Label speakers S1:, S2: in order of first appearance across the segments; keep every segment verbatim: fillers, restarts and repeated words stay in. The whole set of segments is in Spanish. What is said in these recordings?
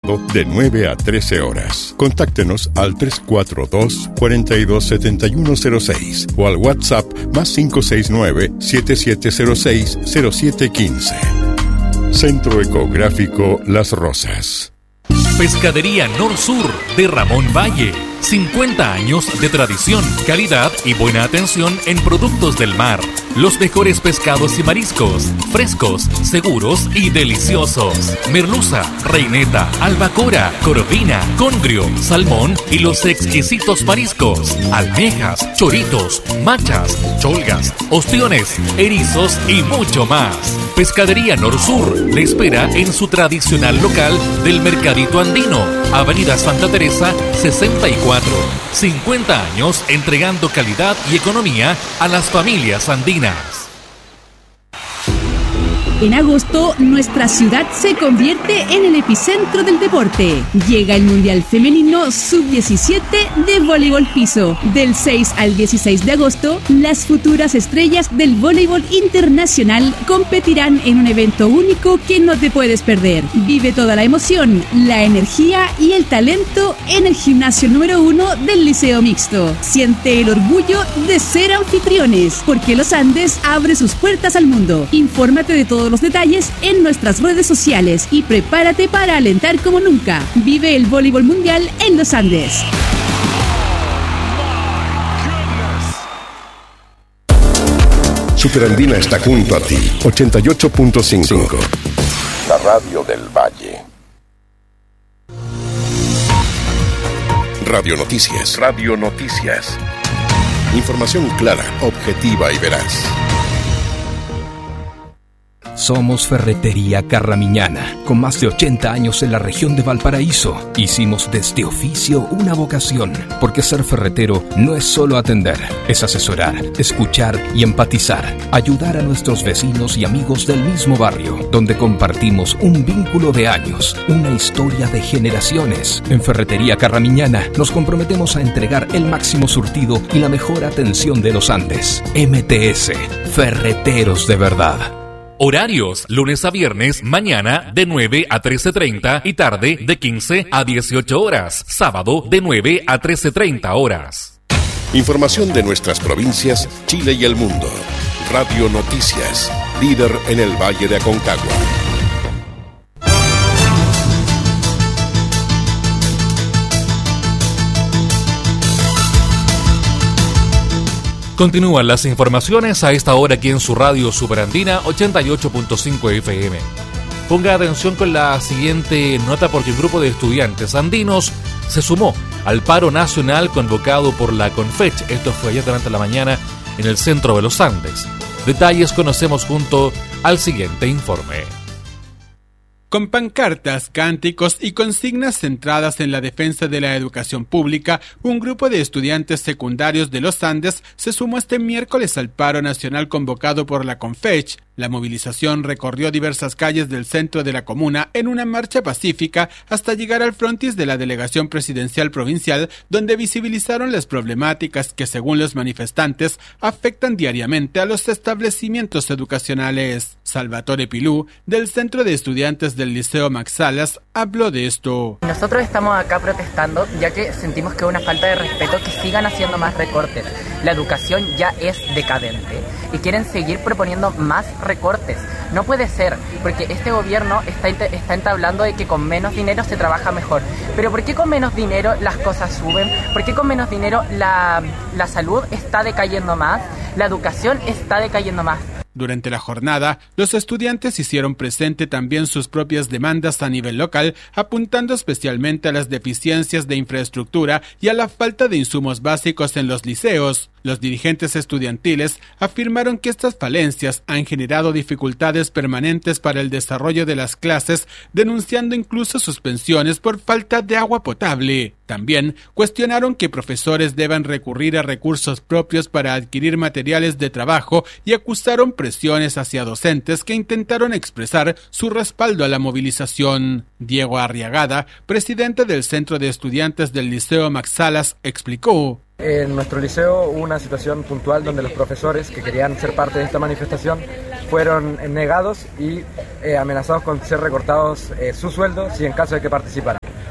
S1: sábado de nueve a trece horas. Contáctenos al tres cuatro dos, cuatro dos siete uno cero seis o al WhatsApp más cinco seis nueve, siete siete cero seis, cero siete uno cinco. Centro Ecográfico Las Rosas.
S2: Pescadería Nor-Sur de Ramón Valle. cincuenta años de tradición, calidad y buena atención en productos del mar. Los mejores pescados y mariscos, frescos, seguros y deliciosos. Merluza, reineta, albacora, corvina, congrio, salmón y los exquisitos mariscos. Almejas, choritos, machas, cholgas, ostiones, erizos y mucho más. Pescadería Nor-Sur le espera en su tradicional local del Mercadito Andino, Avenida Santa Teresa sesenta y cuatro. cincuenta años entregando calidad y economía a las familias andinas.
S3: En agosto, nuestra ciudad se convierte en el epicentro del deporte. Llega el Mundial Femenino sub diecisiete de voleibol piso. Del seis al dieciséis de agosto, las futuras estrellas del voleibol internacional competirán en un evento único que no te puedes perder. Vive toda la emoción, la energía y el talento en el gimnasio número uno del Liceo Mixto. Siente el orgullo de ser anfitriones, porque Los Andes abre sus puertas al mundo. Infórmate de todo los detalles en nuestras redes sociales y prepárate para alentar como nunca. Vive el voleibol mundial en Los Andes.
S1: Superandina está junto a ti. ochenta y ocho punto cinco. La radio del Valle. Radio Noticias. Radio Noticias. Información clara, objetiva y veraz.
S4: Somos Ferretería Carramiñana, con más de ochenta años en la región de Valparaíso. Hicimos de este oficio una vocación, porque ser ferretero no es solo atender, es asesorar, escuchar y empatizar, ayudar a nuestros vecinos y amigos del mismo barrio, donde compartimos un vínculo de años, una historia de generaciones. En Ferretería Carramiñana nos comprometemos a entregar el máximo surtido y la mejor atención de los Andes. M T S, Ferreteros de verdad.
S2: Horarios, lunes a viernes, mañana de nueve a trece treinta y tarde de quince a dieciocho horas. Sábado de nueve a trece treinta horas.
S1: Información de nuestras provincias, Chile y el mundo. Radio Noticias, líder en el Valle de Aconcagua.
S2: Continúan las informaciones a esta hora aquí en su radio Superandina ochenta y ocho punto cinco F M. Ponga atención con la siguiente nota porque un grupo de estudiantes andinos se sumó al paro nacional convocado por la CONFECH. Esto fue ayer durante la mañana en el centro de los Andes. Detalles conocemos junto al siguiente informe.
S5: Con pancartas, cánticos y consignas centradas en la defensa de la educación pública, un grupo de estudiantes secundarios de los Andes se sumó este miércoles al paro nacional convocado por la CONFECH. La movilización recorrió diversas calles del centro de la comuna en una marcha pacífica hasta llegar al frontis de la Delegación Presidencial Provincial, donde visibilizaron las problemáticas que, según los manifestantes, afectan diariamente a los establecimientos educacionales. Salvatore Pilú, del Centro de Estudiantes del Liceo Max Salas, habló de esto.
S6: Nosotros estamos acá protestando ya que sentimos que es una falta de respeto que sigan haciendo más recortes. La educación ya es decadente y quieren seguir proponiendo más recortes. No puede ser, porque este gobierno está, está entablando de que con menos dinero se trabaja mejor. Pero ¿por qué con menos dinero las cosas suben? ¿Por qué con menos dinero la, la salud está decayendo más? La educación está decayendo más.
S5: Durante la jornada, los estudiantes hicieron presente también sus propias demandas a nivel local, apuntando especialmente a las deficiencias de infraestructura y a la falta de insumos básicos en los liceos. Los dirigentes estudiantiles afirmaron que estas falencias han generado dificultades permanentes para el desarrollo de las clases, denunciando incluso suspensiones por falta de agua potable. También cuestionaron que profesores deban recurrir a recursos propios para adquirir materiales de trabajo y acusaron presiones hacia docentes que intentaron expresar su respaldo a la movilización. Diego Arriagada, presidente del Centro de Estudiantes del Liceo Max Salas, explicó.
S7: En nuestro liceo hubo una situación puntual donde los profesores que querían ser parte de esta manifestación fueron negados y eh, amenazados con ser recortados eh, su sueldo si en caso de que participaran.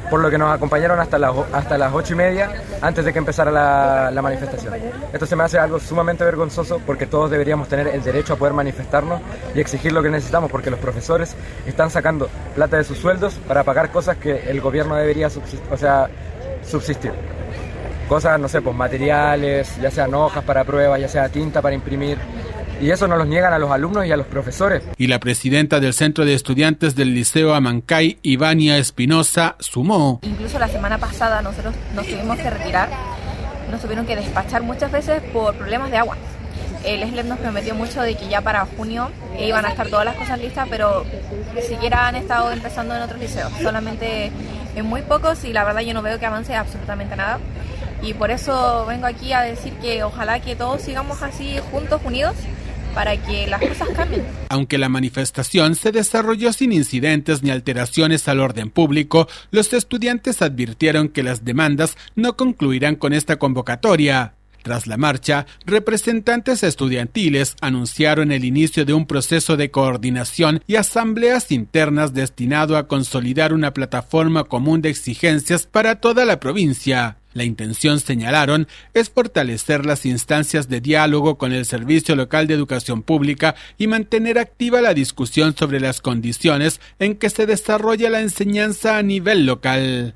S7: por lo que nos acompañaron hasta las, hasta las ocho y media antes de que empezara la, la manifestación. Esto se me hace algo sumamente vergonzoso porque todos deberíamos tener el derecho a poder manifestarnos y exigir lo que necesitamos, porque los profesores están sacando plata de sus sueldos para pagar cosas que el gobierno debería subsistir, o sea, subsistir. Cosas, no sé, pues materiales, ya sean hojas para pruebas, ya sea tinta para imprimir. Y eso nos lo niegan a los alumnos y a los profesores.
S5: Y la presidenta del Centro de Estudiantes del Liceo Amancay, Ivania Espinosa, sumó.
S8: Incluso la semana pasada nosotros nos tuvimos que retirar, nos tuvieron que despachar muchas veces por problemas de agua. El S L E P nos prometió mucho de que ya para junio iban a estar todas las cosas listas, pero ni siquiera han estado empezando en otros liceos, solamente en muy pocos, y la verdad yo no veo que avance absolutamente nada. Y por eso vengo aquí a decir que ojalá que todos sigamos así juntos, unidos, para que las cosas cambien.
S5: Aunque la manifestación se desarrolló sin incidentes ni alteraciones al orden público, los estudiantes advirtieron que las demandas no concluirán con esta convocatoria. Tras la marcha, representantes estudiantiles anunciaron el inicio de un proceso de coordinación y asambleas internas destinado a consolidar una plataforma común de exigencias para toda la provincia. La intención, señalaron, es fortalecer las instancias de diálogo con el Servicio Local de Educación Pública y mantener activa la discusión sobre las condiciones en que se desarrolla la enseñanza a nivel local.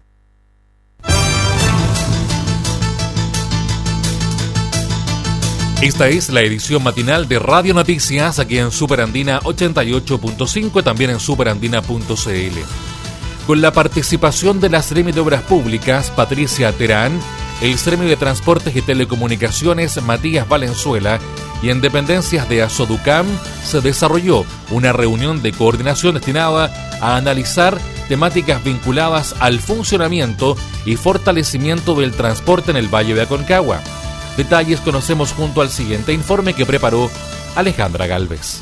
S2: Esta es la edición matinal de Radio Noticias aquí en Superandina ochenta y ocho punto cinco y también en superandina punto c l. Con la participación de la Seremi de Obras Públicas, Patricia Terán, el Seremi de Transportes y Telecomunicaciones, Matías Valenzuela, y en dependencias de Asoducam, se desarrolló una reunión de coordinación destinada a analizar temáticas vinculadas al funcionamiento y fortalecimiento del transporte en el Valle de Aconcagua. Detalles conocemos junto al siguiente informe que preparó Alejandra Galvez.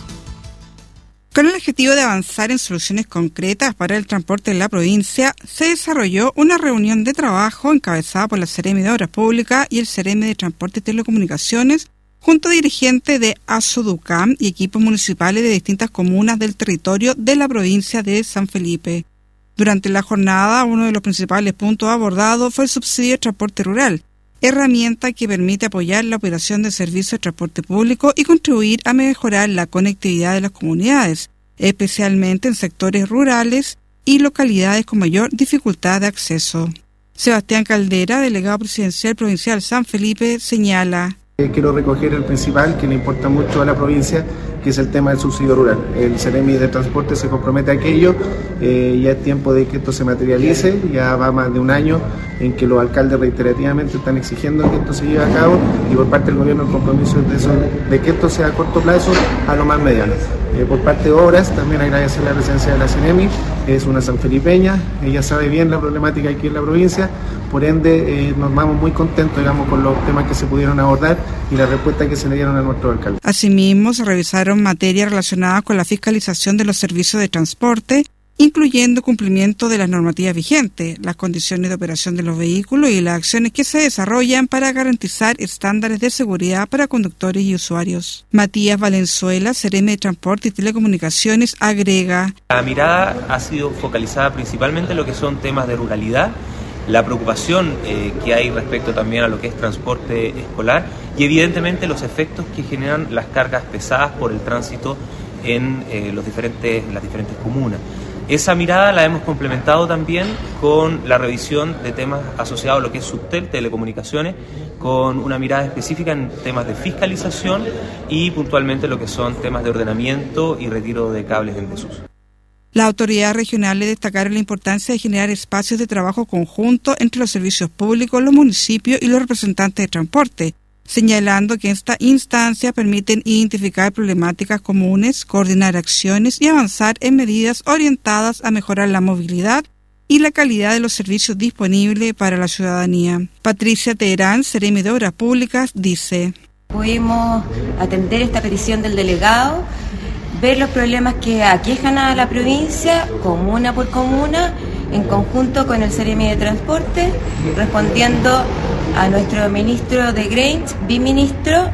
S9: Con el objetivo de avanzar en soluciones concretas para el transporte en la provincia, se desarrolló una reunión de trabajo encabezada por la Seremi de Obras Públicas y el Seremi de Transporte y Telecomunicaciones, junto a dirigentes de Asoducam y equipos municipales de distintas comunas del territorio de la provincia de San Felipe. Durante la jornada, uno de los principales puntos abordados fue el subsidio de transporte rural, herramienta que permite apoyar la operación de servicios de transporte público y contribuir a mejorar la conectividad de las comunidades, especialmente en sectores rurales y localidades con mayor dificultad de acceso. Sebastián Caldera, delegado presidencial provincial San Felipe, señala:
S10: Quiero recoger el principal que le importa mucho a la provincia, que es el tema del subsidio rural. El Seremi de Transporte se compromete a aquello, eh, ya es tiempo de que esto se materialice, ya va más de un año en que los alcaldes reiterativamente están exigiendo que esto se lleve a cabo, y por parte del gobierno el compromiso es de, eso, de que esto sea a corto plazo a lo más mediano. Eh, por parte de Obras, también agradecer la presencia de la Seremi, es una sanfelipeña, ella sabe bien la problemática aquí en la provincia, por ende eh, nos vamos muy contentos, digamos, con los temas que se pudieron abordar y la respuesta que se le dieron a nuestro alcalde.
S9: Asimismo, se revisaron materias relacionadas con la fiscalización de los servicios de transporte, incluyendo cumplimiento de las normativas vigentes, las condiciones de operación de los vehículos y las acciones que se desarrollan para garantizar estándares de seguridad para conductores y usuarios. Matías Valenzuela, Seremi de Transporte y Telecomunicaciones, agrega:
S11: La mirada ha sido focalizada principalmente en lo que son temas de ruralidad, la preocupación eh, que hay respecto también a lo que es transporte escolar y evidentemente los efectos que generan las cargas pesadas por el tránsito en eh, los diferentes, las diferentes comunas. Esa mirada la hemos complementado también con la revisión de temas asociados a lo que es Subtel, telecomunicaciones, con una mirada específica en temas de fiscalización y puntualmente lo que son temas de ordenamiento y retiro de cables en desuso.
S9: Las autoridades regionales destacaron la importancia de generar espacios de trabajo conjunto entre los servicios públicos, los municipios y los representantes de transporte, señalando que estas instancias permiten identificar problemáticas comunes, coordinar acciones y avanzar en medidas orientadas a mejorar la movilidad y la calidad de los servicios disponibles para la ciudadanía. Patricia Terán, Seremi de Obras Públicas, dice:
S12: Pudimos atender esta petición del delegado, ver los problemas que aquejan a la provincia, comuna por comuna, en conjunto con el Seremi de Transporte, respondiendo a nuestro ministro de Grange, biministro,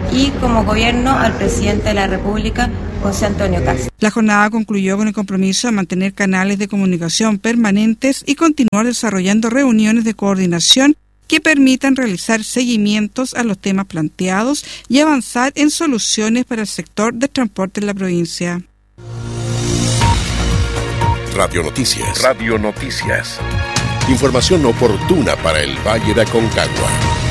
S12: y como gobierno al presidente de la República, José Antonio Kast.
S9: La jornada concluyó con el compromiso de mantener canales de comunicación permanentes y continuar desarrollando reuniones de coordinación que permitan realizar seguimientos a los temas planteados y avanzar en soluciones para el sector de transporte en la provincia.
S1: Radio Noticias. Radio Noticias. Información oportuna para el Valle de Aconcagua.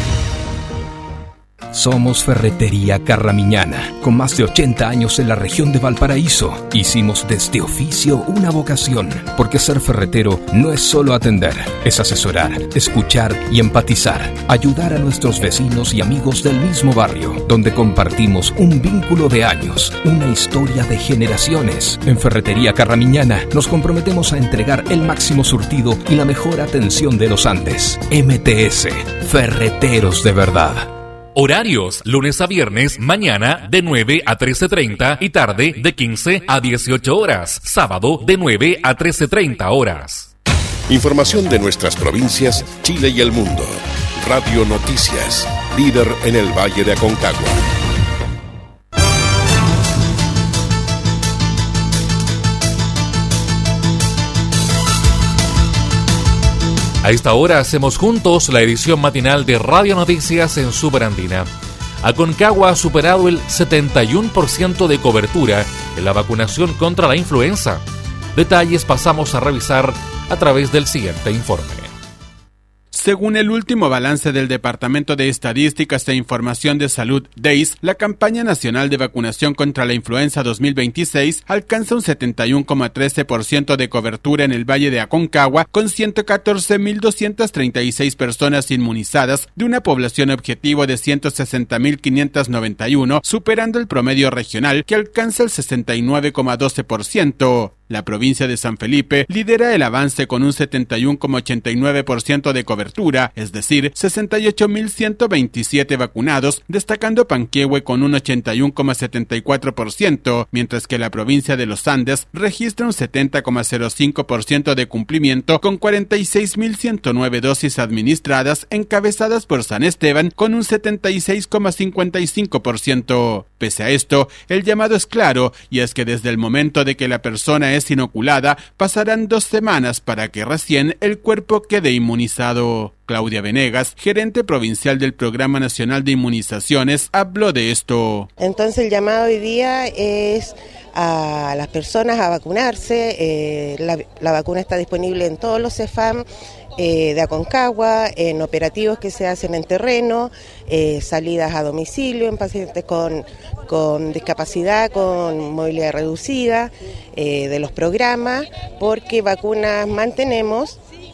S4: Somos Ferretería Carramiñana, con más de ochenta años en la región de Valparaíso. Hicimos de este oficio una vocación, porque ser ferretero no es solo atender, es asesorar, escuchar y empatizar, ayudar a nuestros vecinos y amigos del mismo barrio, donde compartimos un vínculo de años, una historia de generaciones. En Ferretería Carramiñana nos comprometemos a entregar el máximo surtido y la mejor atención de los Andes. M T S, Ferreteros de verdad.
S2: Horarios, lunes a viernes, mañana de nueve a trece treinta y tarde de quince a dieciocho horas. Sábado de nueve a trece treinta horas.
S1: Información de nuestras provincias, Chile y el mundo. Radio Noticias, líder en el Valle de Aconcagua.
S2: A esta hora hacemos juntos la edición matinal de Radio Noticias en Superandina. Aconcagua ha superado el setenta y uno por ciento de cobertura en la vacunación contra la influenza. Detalles pasamos a revisar a través del siguiente informe.
S5: Según el último balance del Departamento de Estadísticas e Información de Salud, D E I S, la campaña nacional de vacunación contra la influenza dos mil veintiséis alcanza un setenta y uno coma trece por ciento de cobertura en el Valle de Aconcagua, con ciento catorce mil doscientas treinta y seis personas inmunizadas de una población objetivo de ciento sesenta mil quinientos noventa y uno, superando el promedio regional que alcanza el sesenta y nueve coma doce por ciento. La provincia de San Felipe lidera el avance con un setenta y uno coma ochenta y nueve por ciento de cobertura, es decir, sesenta y ocho mil ciento veintisiete vacunados, destacando Panquehue con un ochenta y uno coma setenta y cuatro por ciento, mientras que la provincia de los Andes registra un setenta coma cero cinco por ciento de cumplimiento con cuarenta y seis mil ciento nueve dosis administradas, encabezadas por San Esteban con un setenta y seis coma cincuenta y cinco por ciento. Pese a esto, el llamado es claro, y es que desde el momento de que la persona es inoculada, pasarán dos semanas para que recién el cuerpo quede inmunizado. Claudia Venegas, gerente provincial del Programa Nacional de Inmunizaciones, habló de esto.
S13: Entonces el llamado hoy día es a las personas a vacunarse. Eh, la, la vacuna está disponible en todos los CEFAM eh, de Aconcagua, en operativos que se hacen en terreno, eh, salidas a domicilio en pacientes con, con discapacidad, con movilidad reducida, eh, de los programas, porque vacunas mantenemos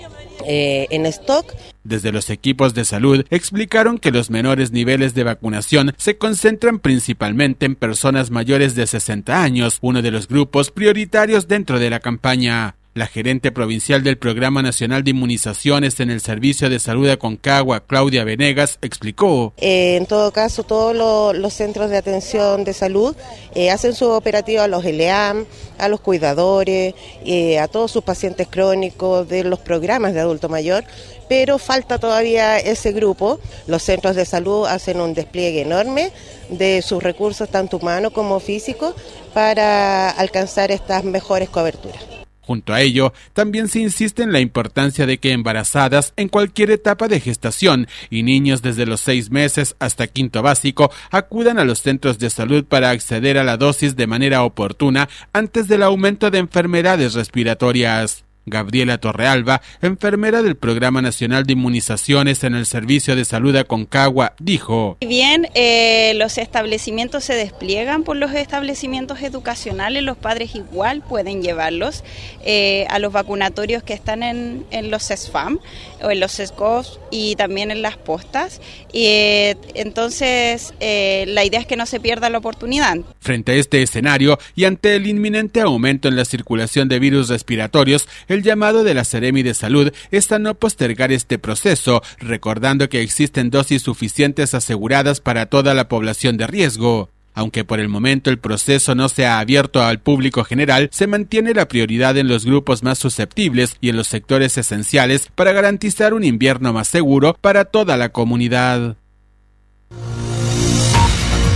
S13: eh, en stock.
S5: Desde los equipos de salud explicaron que los menores niveles de vacunación se concentran principalmente en personas mayores de sesenta años, uno de los grupos prioritarios dentro de la campaña. La gerente provincial del Programa Nacional de Inmunizaciones en el Servicio de Salud de Aconcagua, Claudia Venegas, explicó.
S13: Eh, en todo caso, todos lo, los centros de atención de salud eh, hacen su operativo a los L E A M, a los cuidadores, eh, a todos sus pacientes crónicos de los programas de adulto mayor, pero falta todavía ese grupo. Los centros de salud hacen un despliegue enorme de sus recursos, tanto humanos como físicos, para alcanzar estas mejores coberturas.
S5: Junto a ello, también se insiste en la importancia de que embarazadas en cualquier etapa de gestación y niños desde los seis meses hasta quinto básico acudan a los centros de salud para acceder a la dosis de manera oportuna antes del aumento de enfermedades respiratorias. Gabriela Torrealba, enfermera del Programa Nacional de Inmunizaciones en el Servicio de Salud de Aconcagua, dijo:
S14: Si bien eh, los establecimientos se despliegan por los establecimientos educacionales, los padres igual pueden llevarlos eh, a los vacunatorios que están en, en los CESFAM o en los CESCOS y también en las postas. Y, eh, entonces, eh, la idea es que no se pierda la oportunidad.
S5: Frente a este escenario y ante el inminente aumento en la circulación de virus respiratorios, el llamado de la Seremi de Salud es a no postergar este proceso, recordando que existen dosis suficientes aseguradas para toda la población de riesgo. Aunque por el momento el proceso no se ha abierto al público general, se mantiene la prioridad en los grupos más susceptibles y en los sectores esenciales para garantizar un invierno más seguro para toda la comunidad.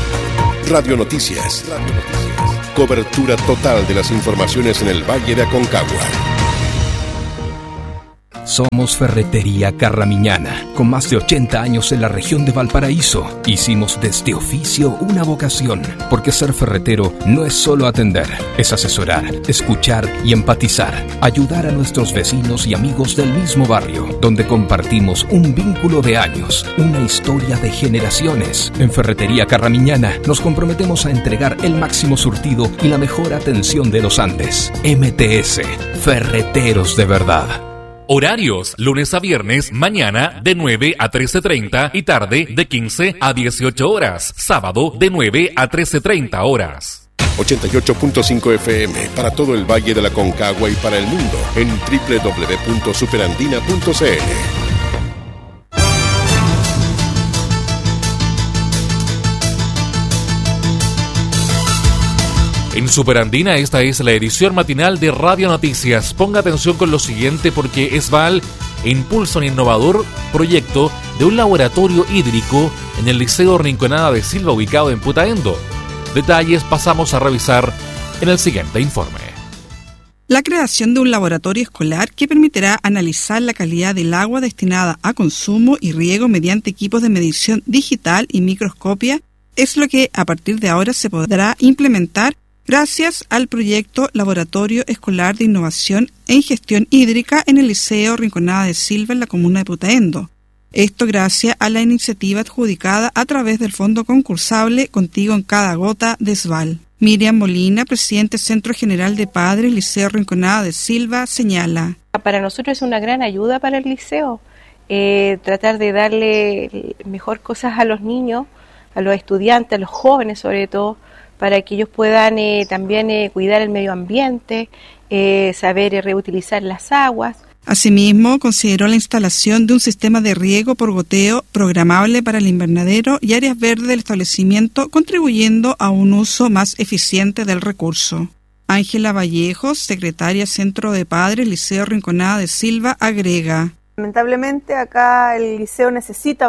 S1: Radio Noticias. Radio Noticias. Cobertura total de las informaciones en el Valle de Aconcagua.
S4: Somos Ferretería Carramiñana, con más de ochenta años en la región de Valparaíso. Hicimos de este oficio una vocación, porque ser ferretero no es solo atender, es asesorar, escuchar y empatizar, ayudar a nuestros vecinos y amigos del mismo barrio, donde compartimos un vínculo de años, una historia de generaciones. En Ferretería Carramiñana nos comprometemos a entregar el máximo surtido y la mejor atención de los Andes. M T S, Ferreteros de verdad.
S2: Horarios, lunes a viernes, mañana de nueve a trece treinta y tarde de quince a dieciocho horas. Sábado de nueve a trece treinta horas.
S1: ochenta y ocho punto cinco F M para todo el Valle de la Aconcagua y para el mundo en doble u doble u doble u punto superandina punto c l.
S2: En Superandina, esta es la edición matinal de Radio Noticias. Ponga atención con lo siguiente porque ESVAL impulsa un innovador proyecto de un laboratorio hídrico en el Liceo Rinconada de Silva, ubicado en Putaendo. Detalles pasamos a revisar en el siguiente informe.
S9: La creación de un laboratorio escolar que permitirá analizar la calidad del agua destinada a consumo y riego mediante equipos de medición digital y microscopia es lo que a partir de ahora se podrá implementar gracias al proyecto Laboratorio Escolar de Innovación en Gestión Hídrica en el Liceo Rinconada de Silva en la comuna de Putaendo. Esto gracias a la iniciativa adjudicada a través del fondo concursable Contigo en Cada Gota de ESVAL. Miriam Molina, presidente Centro General de Padres, Liceo Rinconada de Silva, señala.
S15: Para nosotros es una gran ayuda para el liceo, eh, tratar de darle mejor cosas a los niños, a los estudiantes, a los jóvenes sobre todo, para que ellos puedan eh, también eh, cuidar el medio ambiente, eh, saber eh, reutilizar las aguas.
S9: Asimismo, consideró la instalación de un sistema de riego por goteo programable para el invernadero y áreas verdes del establecimiento, contribuyendo a un uso más eficiente del recurso. Ángela Vallejos, secretaria Centro de Padres, Liceo Rinconada de Silva, agrega.
S16: Lamentablemente acá el liceo necesita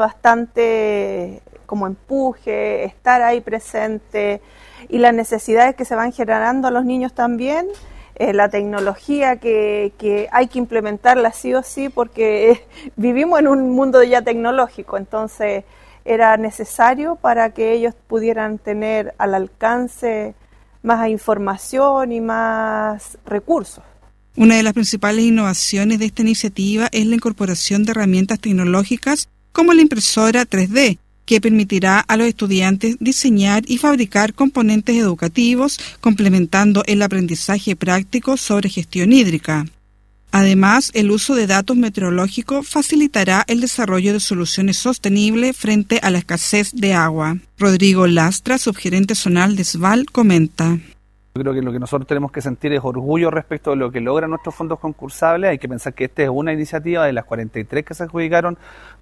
S16: bastante como empuje, estar ahí presente, y las necesidades que se van generando a los niños también, eh, la tecnología que, que hay que implementarla sí o sí porque eh, vivimos en un mundo ya tecnológico, entonces era necesario para que ellos pudieran tener al alcance más información y más recursos.
S9: Una de las principales innovaciones de esta iniciativa es la incorporación de herramientas tecnológicas como la impresora tres D, que permitirá a los estudiantes diseñar y fabricar componentes educativos, complementando el aprendizaje práctico sobre gestión hídrica. Además, el uso de datos meteorológicos facilitará el desarrollo de soluciones sostenibles frente a la escasez de agua. Rodrigo Lastra, subgerente zonal de ESVAL, comenta.
S17: Yo creo que lo que nosotros tenemos que sentir es orgullo respecto de lo que logran nuestros fondos concursables. Hay que pensar que esta es una iniciativa de las cuarenta y tres que se adjudicaron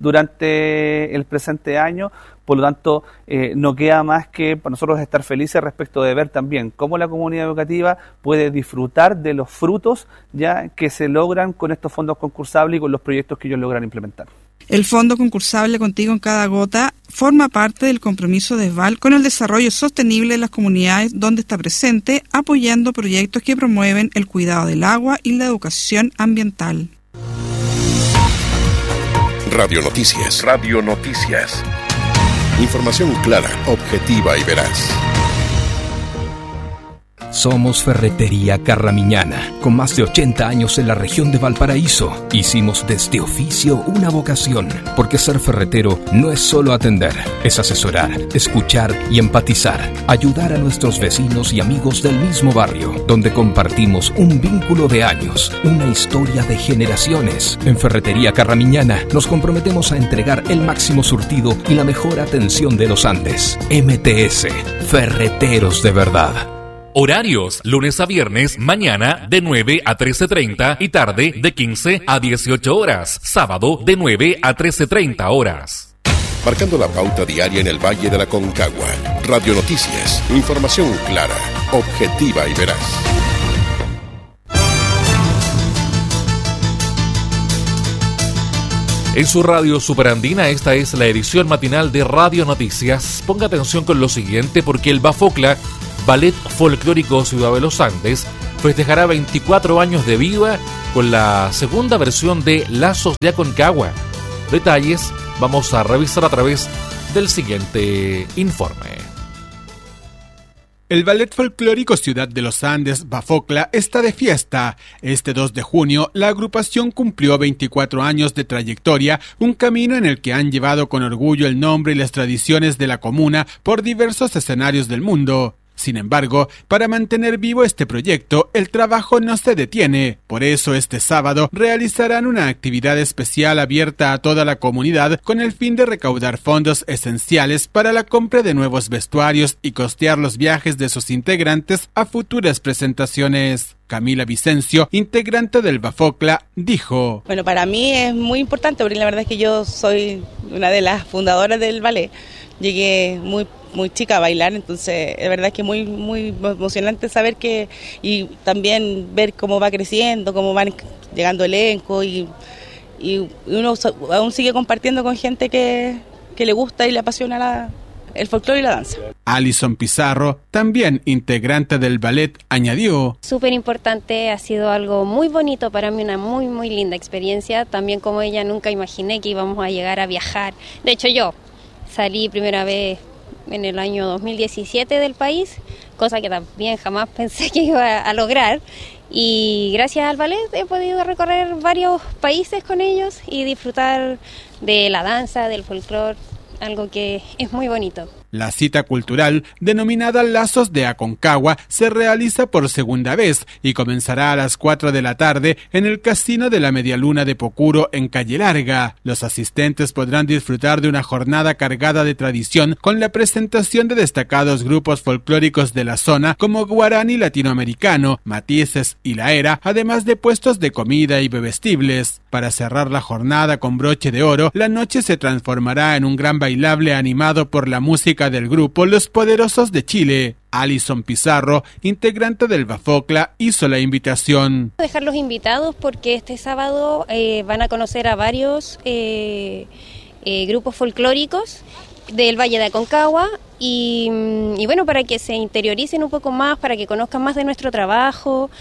S17: durante el presente año. Por lo tanto, eh, no queda más que para nosotros estar felices respecto de ver también cómo la comunidad educativa puede disfrutar de los frutos ya que se logran con estos fondos concursables y con los proyectos que ellos logran implementar.
S9: El Fondo Concursable Contigo en Cada Gota forma parte del compromiso de ESVAL con el desarrollo sostenible de las comunidades donde está presente, apoyando proyectos que promueven el cuidado del agua y la educación ambiental.
S1: Radio Noticias. Radio Noticias. Información clara, objetiva y veraz.
S4: Somos Ferretería Carramiñana, con más de ochenta años en la región de Valparaíso. Hicimos de este oficio una vocación, porque ser ferretero no es solo atender, es asesorar, escuchar y empatizar, ayudar a nuestros vecinos y amigos del mismo barrio, donde compartimos un vínculo de años, una historia de generaciones. En Ferretería Carramiñana nos comprometemos a entregar el máximo surtido y la mejor atención de los Andes. M T S, Ferreteros de verdad.
S2: Horarios, lunes a viernes, mañana de nueve a trece treinta y tarde de quince a dieciocho horas. Sábado de nueve a trece treinta horas.
S1: Marcando la pauta diaria en el Valle de la Aconcagua. Radio Noticias. Información clara, objetiva y veraz.
S2: En su radio Superandina, esta es la edición matinal de Radio Noticias. Ponga atención con lo siguiente, porque el Bafocla, Ballet Folclórico Ciudad de los Andes, festejará veinticuatro años de vida con la segunda versión de Lazos de Aconcagua. Detalles vamos a revisar a través del siguiente informe.
S5: El Ballet Folclórico Ciudad de los Andes, Bafocla, está de fiesta. Este dos de junio, la agrupación cumplió veinticuatro años de trayectoria, un camino en el que han llevado con orgullo el nombre y las tradiciones de la comuna por diversos escenarios del mundo. Sin embargo, para mantener vivo este proyecto, el trabajo no se detiene. Por eso, este sábado realizarán una actividad especial abierta a toda la comunidad con el fin de recaudar fondos esenciales para la compra de nuevos vestuarios y costear los viajes de sus integrantes a futuras presentaciones. Camila Vicencio, integrante del Bafocla, dijo:
S18: Bueno, para mí es muy importante porque la verdad es que yo soy una de las fundadoras del ballet. Llegué muy muy chica a bailar, entonces es verdad que muy muy emocionante saber que, y también ver cómo va creciendo, cómo van llegando elenco y, y uno aún sigue compartiendo con gente que, que le gusta y le apasiona la, el folclore y la danza.
S5: Alison Pizarro, también integrante del ballet, añadió:
S19: Súper importante, ha sido algo muy bonito para mí, una muy muy linda experiencia, también como ella nunca imaginé que íbamos a llegar a viajar. De hecho, yo salí primera vez en el año dos mil diecisiete del país, cosa que también jamás pensé que iba a lograr, y gracias al ballet he podido recorrer varios países con ellos y disfrutar de la danza, del folclore, algo que es muy bonito.
S5: La cita cultural, denominada Lazos de Aconcagua, se realiza por segunda vez y comenzará a las cuatro de la tarde en el Casino de la Medialuna de Pocuro, en Calle Larga. Los asistentes podrán disfrutar de una jornada cargada de tradición con la presentación de destacados grupos folclóricos de la zona como Guarani Latinoamericano, Matices y La Era, además de puestos de comida y bebestibles. Para cerrar la jornada con broche de oro, la noche se transformará en un gran bailable animado por la música del grupo Los Poderosos de Chile. Alison Pizarro, integrante del Bafocla, hizo la invitación.
S19: Dejarlos invitados porque este sábado eh, van a conocer a varios eh, eh, grupos folclóricos del Valle de Aconcagua y, y bueno, para que se interioricen un poco más, para que conozcan más de nuestro trabajo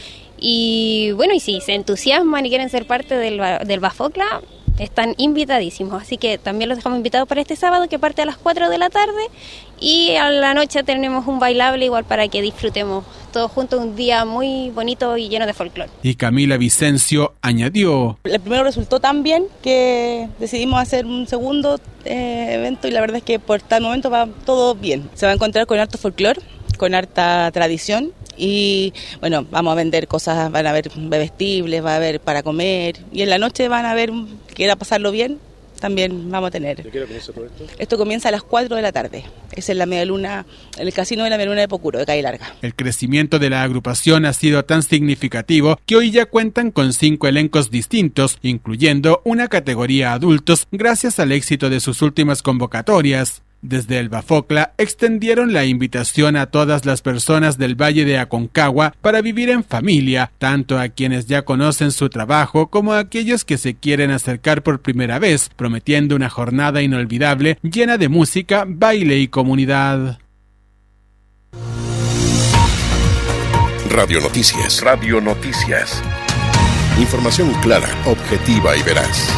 S19: y bueno, y si se entusiasman y quieren ser parte del, del Bafocla, están invitadísimos, así que también los dejamos invitados para este sábado, que parte a las cuatro de la tarde, y a la noche tenemos un bailable igual para que disfrutemos todos juntos un día muy bonito y lleno de folclore.
S5: Y Camila Vicencio añadió:
S18: El primero resultó tan bien que decidimos hacer un segundo eh, evento y la verdad es que por tal momento va todo bien. Se va a encontrar con harto folclore, con harta tradición. Y bueno, vamos a vender cosas, van a haber bebestibles, va a haber para comer y en la noche van a ver, quiera pasarlo bien, también vamos a tener.
S20: ¿De qué hora comienza todo esto?
S18: Esto comienza a las cuatro de la tarde, es en la Medialuna, en el Casino de la Medialuna de Pocuro, de Calle Larga.
S5: El crecimiento de la agrupación ha sido tan significativo que hoy ya cuentan con cinco elencos distintos, incluyendo una categoría adultos, gracias al éxito de sus últimas convocatorias. Desde el Bafocla extendieron la invitación a todas las personas del Valle de Aconcagua para vivir en familia, tanto a quienes ya conocen su trabajo como a aquellos que se quieren acercar por primera vez, prometiendo una jornada inolvidable llena de música, baile y comunidad.
S1: Radio Noticias. Radio Noticias. Información clara, objetiva y veraz.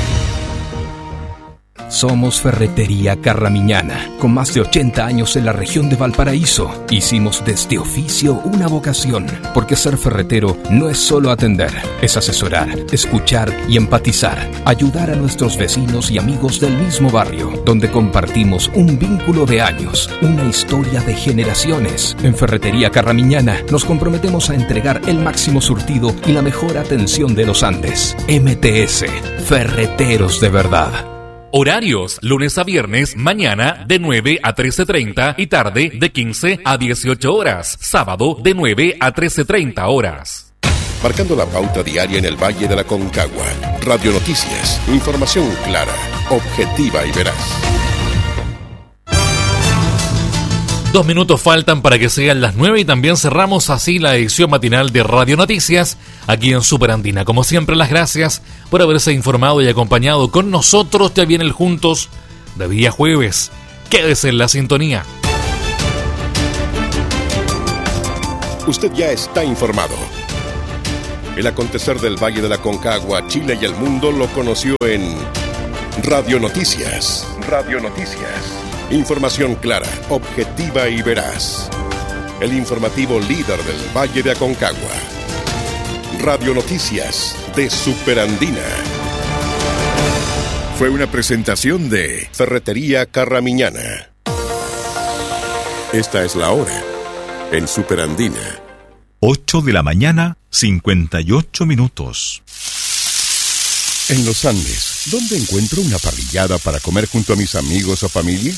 S4: Somos Ferretería Carramiñana, con más de ochenta años en la región de Valparaíso. Hicimos de este oficio una vocación, porque ser ferretero no es solo atender, es asesorar, escuchar y empatizar, ayudar a nuestros vecinos y amigos del mismo barrio, donde compartimos un vínculo de años, una historia de generaciones. En Ferretería Carramiñana nos comprometemos a entregar el máximo surtido y la mejor atención de los Andes. M T S, Ferreteros de verdad.
S2: Horarios, lunes a viernes, mañana de nueve a trece treinta y tarde de quince a dieciocho horas. Sábado de nueve a trece treinta horas.
S1: Marcando la pauta diaria en el Valle de la Aconcagua. Radio Noticias, información clara, objetiva y veraz.
S2: Dos minutos faltan para que sean las nueve y también cerramos así la edición matinal de Radio Noticias aquí en Super Andina. Como siempre, las gracias por haberse informado y acompañado con nosotros. Ya viene el Juntos de día jueves. Quédese en la sintonía.
S1: Usted ya está informado. El acontecer del Valle de la Concagua, Chile y el mundo lo conoció en Radio Noticias. Radio Noticias. Información clara, objetiva y veraz. El informativo líder del Valle de Aconcagua. Radio Noticias de Super Andina. Fue una presentación de Ferretería Carramiñana. Esta es la hora en Super Andina.
S20: ocho de la mañana, cincuenta y ocho minutos.
S1: En los Andes, ¿dónde encuentro una parrillada para comer junto a mis amigos o familia?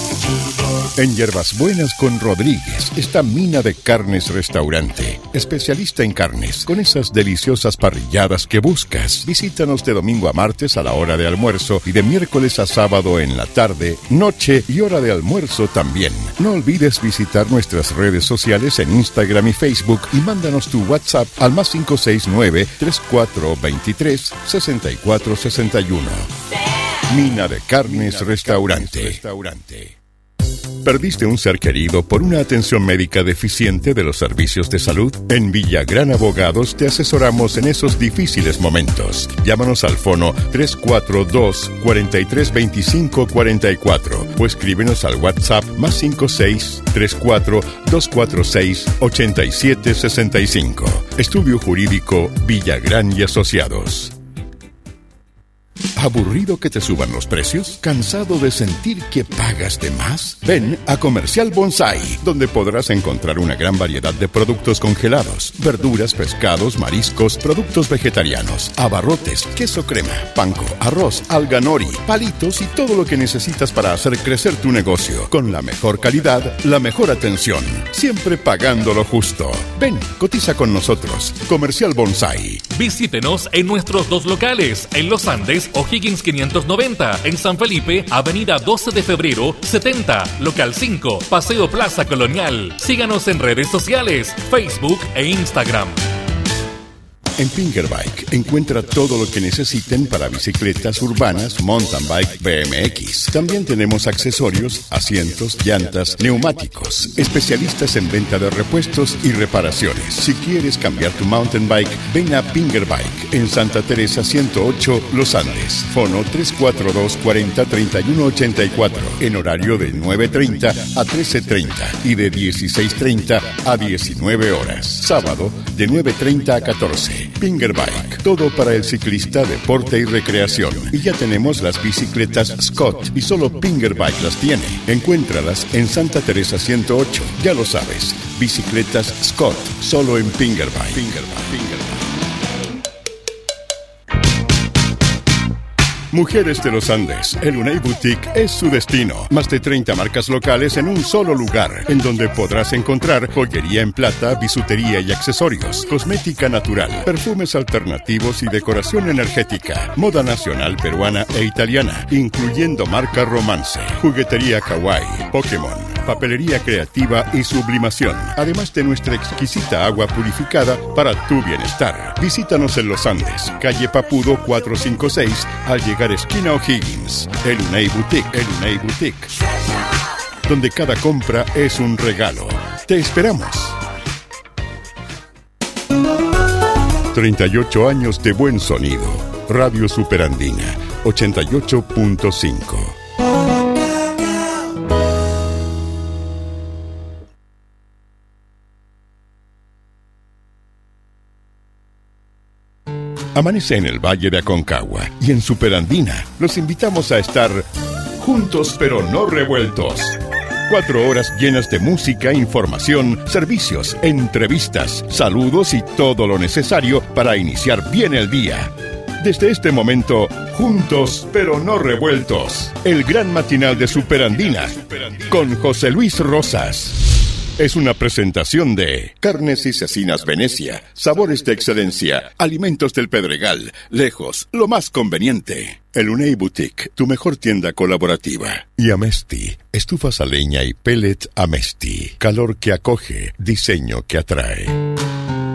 S1: En Hierbas Buenas con Rodríguez está Mina de Carnes Restaurante, especialista en carnes, con esas deliciosas parrilladas que buscas. Visítanos de domingo a martes a la hora de almuerzo y de miércoles a sábado en la tarde, noche y hora de almuerzo también. No olvides visitar nuestras redes sociales en Instagram y Facebook y mándanos tu WhatsApp al más cinco seis nueve, tres cuatro dos tres, seis cuatro seis uno. Mina de Carnes Restaurante. ¿Perdiste un ser querido por una atención médica deficiente de los servicios de salud? En Villagrán Abogados te asesoramos en esos difíciles momentos. Llámanos al fono tres cuatro dos, cuatro tres dos cinco cuatro cuatro o escríbenos al WhatsApp más cinco seis, tres cuatro dos cuatro seis, ocho siete seis cinco. Estudio Jurídico Villagrán y Asociados. ¿Aburrido que te suban los precios? ¿Cansado de sentir que pagas de más? Ven a Comercial Bonsai, donde podrás encontrar una gran variedad de productos congelados, verduras, pescados, mariscos, productos vegetarianos, abarrotes, queso crema, panko, arroz, alga nori, palitos y todo lo que necesitas para hacer crecer tu negocio. Con la mejor calidad, la mejor atención, siempre pagando lo justo. Ven, cotiza con nosotros. Comercial Bonsai.
S2: Visítenos en nuestros dos locales, en Los Andes, O'Higgins quinientos noventa, en San Felipe, Avenida doce de febrero, setenta, Local cinco, Paseo Plaza Colonial. Síganos en redes sociales, Facebook e Instagram.
S1: En Pingerbike encuentra todo lo que necesiten para bicicletas urbanas, mountain bike, B M X. También tenemos accesorios, asientos, llantas, neumáticos. Especialistas en venta de repuestos y reparaciones. Si quieres cambiar tu mountain bike, ven a Pingerbike en Santa Teresa ciento ocho, Los Andes. Fono tres cuatro dos, cuatro cero, tres uno ocho cuatro. En horario de nueve treinta a trece treinta y de dieciséis treinta a diecinueve horas. Sábado de nueve treinta a catorce. Pingerbike, todo para el ciclista, deporte y recreación. Y ya tenemos las bicicletas Scott y solo Pingerbike las tiene. Encuéntralas en Santa Teresa ciento ocho. Ya lo sabes, bicicletas Scott, solo en Pingerbike. Pingerbike, Pingerbike. Mujeres de los Andes, el Unai Boutique es su destino. Más de treinta marcas locales en un solo lugar, en donde podrás encontrar joyería en plata, bisutería y accesorios, cosmética natural, perfumes alternativos y decoración energética, moda nacional peruana e italiana, incluyendo marca Romance, juguetería kawaii, Pokémon, papelería creativa y sublimación, además de nuestra exquisita agua purificada para tu bienestar. Visítanos en Los Andes, calle Papudo cuatrocientos cincuenta y seis, al llegar esquina O'Higgins. El Unai Boutique, el Unai Boutique, donde cada compra es un regalo. Te esperamos. treinta y ocho años de buen sonido. Radio Super Andina, ochenta y ocho punto cinco. Amanece en el Valle de Aconcagua y en Super Andina los invitamos a estar juntos pero no revueltos. Cuatro horas llenas de música, información, servicios, entrevistas, saludos y todo lo necesario para iniciar bien el día. Desde este momento, juntos pero no revueltos. El gran matinal de Super Andina con José Luis Rosas. Es una presentación de Carnes y Cecinas Venecia, sabores de excelencia, alimentos del Pedregal, lejos, lo más conveniente. El Unei Boutique, tu mejor tienda colaborativa. Y Amesti, estufas a leña y pellet Amesti, calor que acoge, diseño que atrae.